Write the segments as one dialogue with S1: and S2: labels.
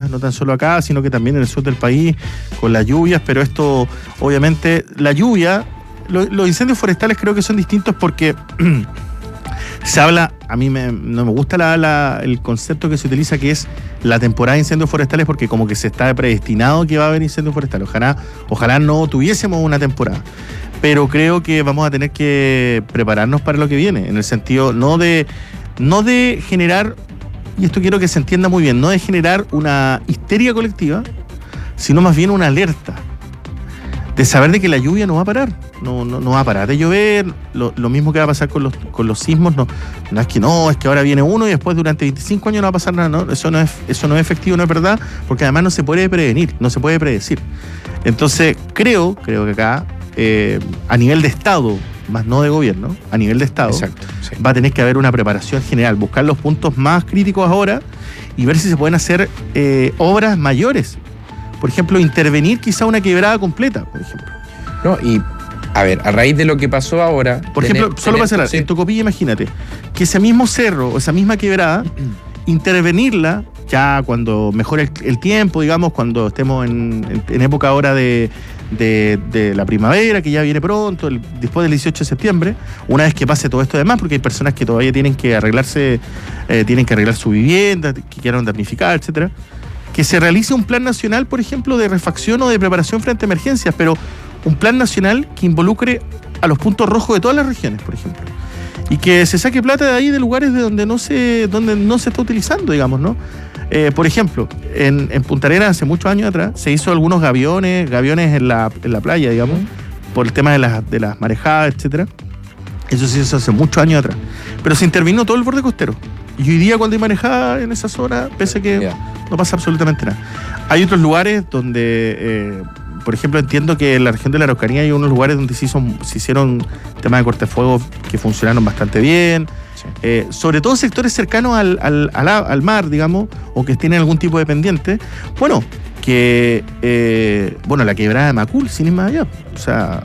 S1: no tan solo acá, sino que también en el sur del país, con las lluvias, pero esto, obviamente, la lluvia, los incendios forestales creo que son distintos porque se habla, a mí no me gusta el concepto que se utiliza, que es la temporada de incendios forestales, porque como que se está predestinado que va a haber incendios forestales. Ojalá no tuviésemos una temporada. Pero creo que vamos a tener que prepararnos para lo que viene, en el sentido no de generar, y esto quiero que se entienda muy bien, no de generar una histeria colectiva, sino más bien una alerta, de saber de que la lluvia no va a parar, no va a parar de llover, lo mismo que va a pasar con los sismos, no es que ahora viene uno y después durante 25 años no va a pasar nada, no, eso no es efectivo, no es verdad, porque además no se puede prevenir, no se puede predecir. Entonces creo que acá, a nivel de Estado, más no de gobierno, a nivel de Estado,
S2: exacto, sí,
S1: va a tener que haber una preparación general, buscar los puntos más críticos ahora y ver si se pueden hacer obras mayores. Por ejemplo, intervenir quizá una quebrada completa, por ejemplo.
S2: No, y a ver, a raíz de lo que pasó ahora...
S1: Por ejemplo, solo para cerrar, en Tocopilla, imagínate, que ese mismo cerro o esa misma quebrada, intervenirla ya cuando mejore el tiempo, digamos, cuando estemos en época ahora de la primavera, que ya viene pronto, después del 18 de septiembre, una vez que pase todo esto de más, porque hay personas que todavía tienen que arreglarse, tienen que arreglar su vivienda, que quieran damnificar, etcétera, que se realice un plan nacional, por ejemplo, de refacción o de preparación frente a emergencias, pero un plan nacional que involucre a los puntos rojos de todas las regiones, por ejemplo, y que se saque plata de ahí, de lugares de donde no se está utilizando, digamos, ¿no? Por ejemplo, en Punta Arenas hace muchos años atrás se hizo algunos gaviones en la playa, digamos, por el tema de las marejadas, etcétera. Eso se hizo hace muchos años atrás, pero se intervino todo el borde costero, y hoy día cuando hay marejada en esa zona, pese a que no pasa absolutamente nada. Hay otros lugares donde, por ejemplo, entiendo que en la región de la Araucanía hay unos lugares donde se hicieron temas de cortafuegos que funcionaron bastante bien. Sí. Sobre todo sectores cercanos al mar, digamos, o que tienen algún tipo de pendiente. Bueno, la quebrada de Macul, sin ir más allá. O sea,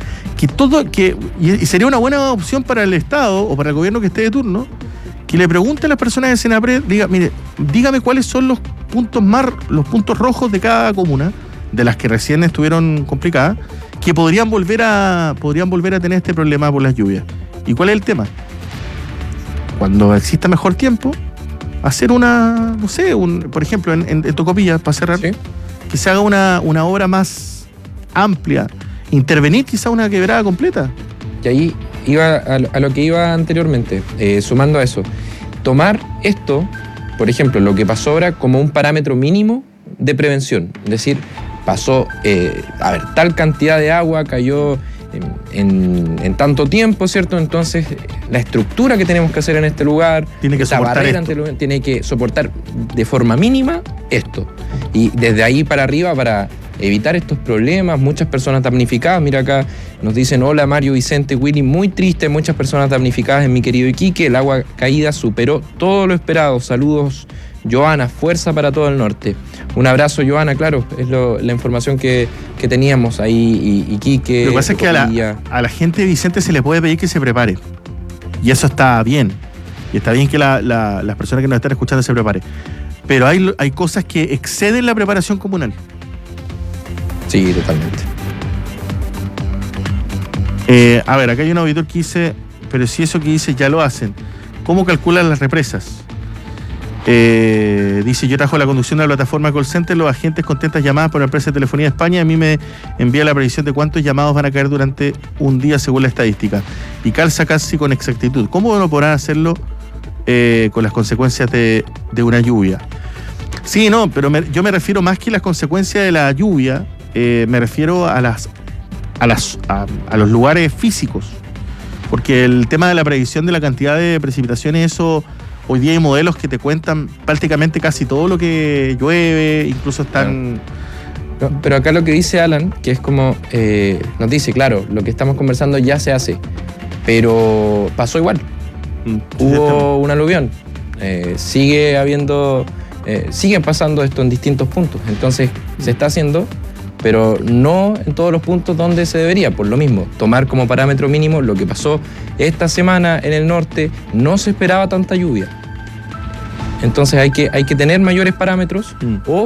S1: y sería una buena opción para el Estado o para el gobierno que esté de turno, que le pregunte a las personas de Senapred, dígame cuáles son los puntos rojos de cada comuna, de las que recién estuvieron complicadas, que podrían volver a tener este problema por las lluvias. ¿Y cuál es el tema? Cuando exista mejor tiempo, hacer por ejemplo, en Tocopilla, para cerrar, ¿sí?, que se haga una obra más amplia, intervenir quizá una quebrada completa.
S2: Y ahí iba a lo que iba anteriormente, sumando a eso, tomar esto, por ejemplo, lo que pasó ahora, como un parámetro mínimo de prevención. Es decir, pasó, tal cantidad de agua cayó en tanto tiempo, ¿cierto? Entonces, la estructura que tenemos que hacer en este lugar,
S1: tiene que soportar
S2: tiene que soportar de forma mínima esto. Y desde ahí para arriba, para evitar estos problemas, muchas personas damnificadas. Mira acá, nos dicen: hola Mario, Vicente, Willy, muy triste, muchas personas damnificadas en mi querido Iquique, el agua caída superó todo lo esperado. Saludos, Joana, fuerza para todo el norte. Un abrazo, Joana, claro, es la información que teníamos ahí, Iquique.
S1: Lo que pasa es que a la gente de Vicente se le puede pedir que se prepare, y eso está bien, y está bien que las personas que nos están escuchando se preparen, pero hay cosas que exceden la preparación comunal.
S2: Sí, totalmente.
S1: Acá hay un auditor que dice: pero si eso que dice ya lo hacen, ¿cómo calculan las represas? Dice: yo trabajo la conducción de la plataforma call center, los agentes contestan llamadas por la empresa de telefonía de España, a mí me envía la previsión de cuántos llamados van a caer durante un día según la estadística, y calza casi con exactitud. ¿Cómo no podrán hacerlo con las consecuencias de una lluvia? Sí, no, pero yo me refiero más que las consecuencias de la lluvia, me refiero a los lugares físicos, porque el tema de la predicción de la cantidad de precipitaciones, eso hoy día hay modelos que te cuentan prácticamente casi todo lo que llueve, incluso están...
S2: No, pero acá lo que dice Alan, que es como, nos dice, claro, lo que estamos conversando ya se hace, pero pasó igual. Hubo un aluvión, siguen pasando esto en distintos puntos, entonces se está haciendo, pero no en todos los puntos donde se debería. Por lo mismo, tomar como parámetro mínimo lo que pasó esta semana en el norte. No se esperaba tanta lluvia, entonces hay que tener mayores parámetros o